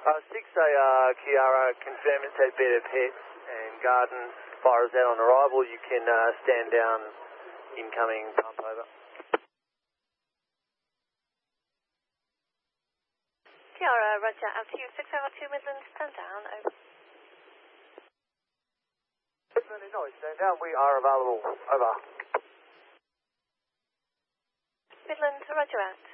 6A Kiara, confirm it's had bed of pets and garden. Fire is out on arrival. You can stand down, incoming pump over. Kiara, roger, altitude 602 Midland, stand down, over. Midland, no, stand down, we are available, over. Midland, roger out.